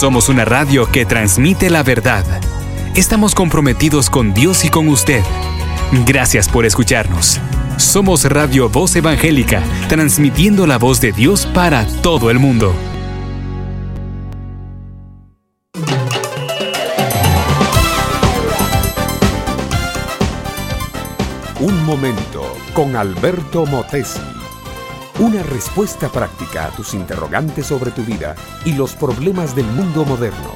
Somos una radio que transmite la verdad. Estamos comprometidos con Dios y con usted. Gracias por escucharnos. Somos Radio Voz Evangélica, transmitiendo la voz de Dios para todo el mundo. Un momento con Alberto Motesi. Una respuesta práctica a tus interrogantes sobre tu vida y los problemas del mundo moderno.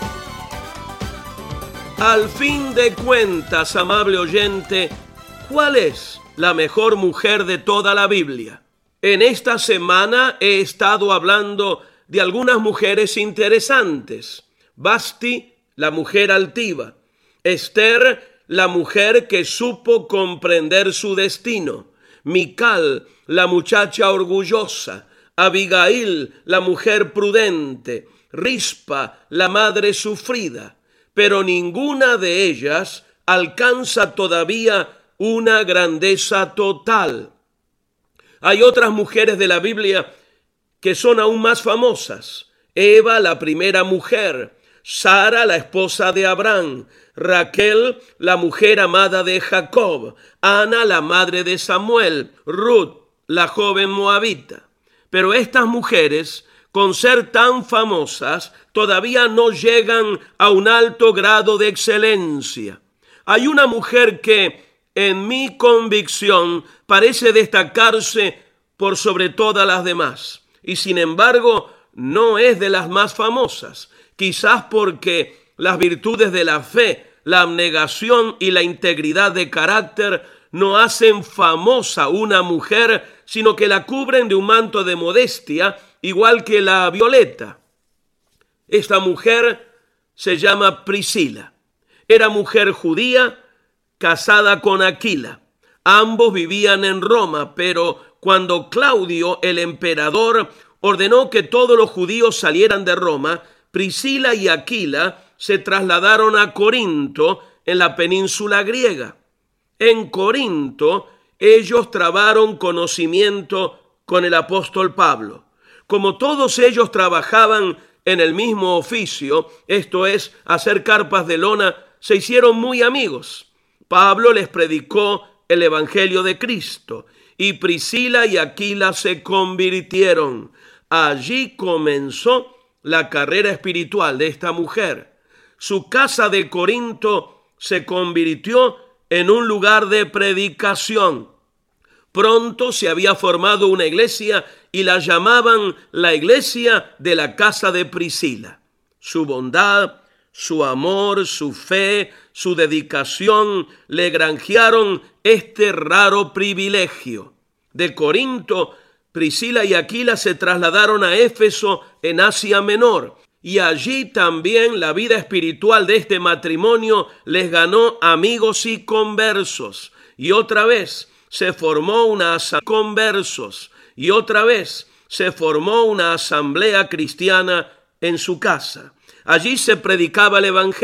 Al fin de cuentas, amable oyente, ¿cuál es la mejor mujer de toda la Biblia? En esta semana he estado hablando de algunas mujeres interesantes. Vasti, la mujer altiva. Esther, la mujer que supo comprender su destino. Mical, la muchacha orgullosa. Abigail, la mujer prudente. Rispa, la madre sufrida. Pero ninguna de ellas alcanza todavía una grandeza total. Hay otras mujeres de la Biblia que son aún más famosas. Eva, la primera mujer. Sara, la esposa de Abraham. Raquel, la mujer amada de Jacob. Ana, la madre de Samuel. Ruth, la joven moabita. Pero estas mujeres, con ser tan famosas, todavía no llegan a un alto grado de excelencia. Hay una mujer que, en mi convicción, parece destacarse por sobre todas las demás. Y sin embargo, no es de las más famosas. Quizás porque las virtudes de la fe, la abnegación y la integridad de carácter no hacen famosa una mujer, sino que la cubren de un manto de modestia, igual que la Violeta. Esta mujer se llama Priscila. Era mujer judía, casada con Aquila. Ambos vivían en Roma, pero cuando Claudio, el emperador, ordenó que todos los judíos salieran de Roma, Priscila y Aquila se trasladaron a Corinto, en la península griega. En Corinto, ellos trabaron conocimiento con el apóstol Pablo. Como todos ellos trabajaban en el mismo oficio, esto es, hacer carpas de lona, se hicieron muy amigos. Pablo les predicó el evangelio de Cristo y Priscila y Aquila se convirtieron. Allí comenzó la carrera espiritual de esta mujer. Su casa de Corinto se convirtió en un lugar de predicación. Pronto se había formado una iglesia y la llamaban la iglesia de la casa de Priscila. Su bondad, su amor, su fe, su dedicación le granjearon este raro privilegio. De Corinto, Priscila y Aquila se trasladaron a Éfeso en Asia Menor. Y allí también la vida espiritual de este matrimonio les ganó amigos y conversos. Y otra vez se formó una asamblea cristiana en su casa. Allí se predicaba el evangelio.